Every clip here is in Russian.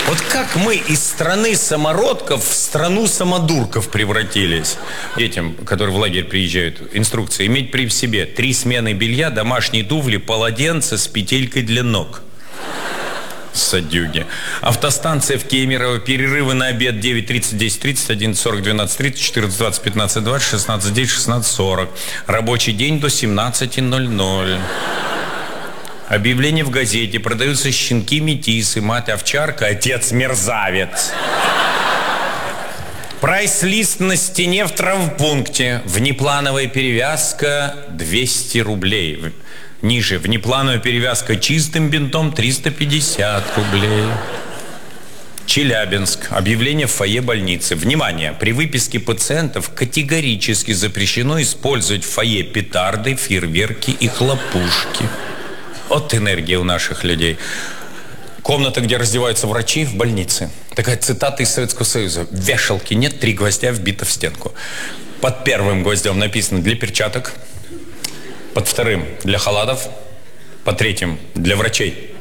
Вот как мы из страны самородков в страну самодурков превратились? Детям, которые в лагерь приезжают, инструкция: иметь при себе 3 смены белья, домашние туфли, полотенце с петелькой для ног. Садюги. Автостанция в Кемерово. Перерывы на обед 9:30, 10:30, 11:40, 12:30, 14:20, 15:20, 16:10, 16:40. Рабочий день до 17:00. Объявление в газете. Продаются щенки-метисы, мать овчарка, отец мерзавец. Прайс-лист на стене в травмпункте. Внеплановая перевязка 200 рублей. Ниже. Внеплановая перевязка чистым бинтом 350 рублей. Челябинск. Объявление в фойе больницы. Внимание! При выписке пациентов категорически запрещено использовать в фойе петарды, фейерверки и хлопушки. Вот энергия у наших людей. Комната, где раздеваются врачи в больнице. Такая цитата из Советского Союза. Вешалки нет, 3 гвоздя вбито в стенку. Под первым гвоздем написано «для перчаток». Под вторым – для халатов. Под третьим – для врачей.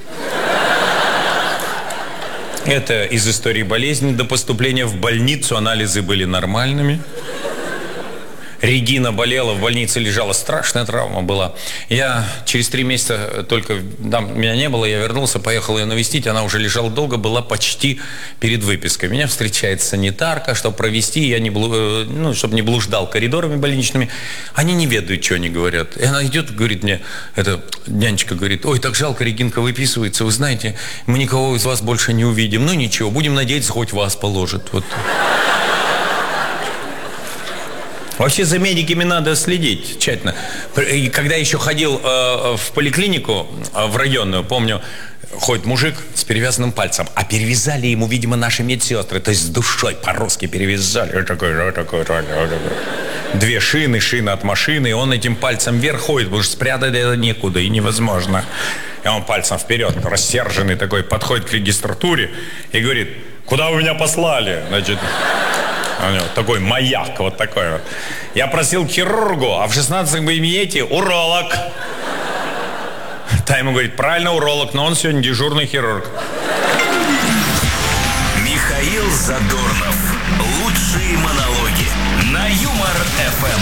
Это из истории болезни. До поступления в больницу анализы были нормальными. Регина болела, в больнице лежала, страшная травма была. Я через 3 месяца только, там меня не было, я вернулся, поехал ее навестить, она уже лежала долго, была почти перед выпиской. Меня встречает санитарка, чтобы провести, я не, чтобы не блуждал коридорами больничными. Они не ведают, что они говорят. И она идет, говорит мне, эта нянечка говорит: ой, так жалко, Регинка выписывается, вы знаете, мы никого из вас больше не увидим. Ну ничего, будем надеяться, хоть вас положат. Вот. Вообще за медиками надо следить тщательно. И когда еще ходил в поликлинику, в районную, помню, ходит мужик с перевязанным пальцем, а перевязали ему, видимо, наши медсестры, то есть с душой по-русски перевязали. Вот такой. 2 шины, шина от машины, и он этим пальцем вверх ходит, потому что спрятать это некуда и невозможно. И он пальцем вперед, рассерженный такой, подходит к регистратуре и говорит: куда вы меня послали? Значит... У него такой маяк, вот такой вот. Я просил к хирургу, а в 16-м кабинете уролог. Та ему говорит: правильно, уролог, но он сегодня дежурный хирург. Михаил Задорнов. Лучшие монологи на Юмор ФМ.